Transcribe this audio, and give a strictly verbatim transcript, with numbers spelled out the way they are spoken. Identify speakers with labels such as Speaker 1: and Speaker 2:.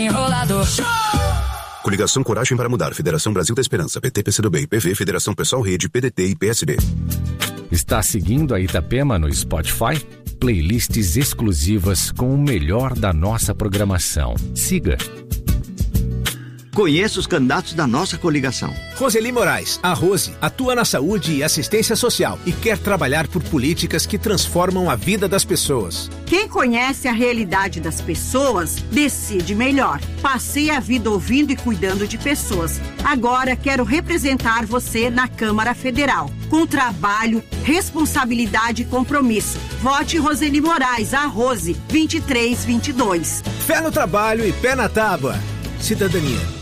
Speaker 1: Enrolador.
Speaker 2: Coligação Coragem para Mudar, Federação Brasil da Esperança, P T, P C do B, P V, Federação Pessoal Rede, P D T e P S B.
Speaker 3: Está seguindo a Itapema no Spotify? Playlists exclusivas com o melhor da nossa programação. Siga.
Speaker 4: Conheça os candidatos da nossa coligação.
Speaker 5: Roseli Moraes, a Rose, atua na saúde e assistência social e quer trabalhar por políticas que transformam a vida das pessoas.
Speaker 6: Quem conhece a realidade das pessoas, decide melhor. Passei a vida ouvindo e cuidando de pessoas. Agora quero representar você na Câmara Federal. Com trabalho, responsabilidade e compromisso. Vote Roseli Moraes, a Rose, vinte e três vinte e dois.
Speaker 5: Fé no trabalho e pé na tábua. Cidadania.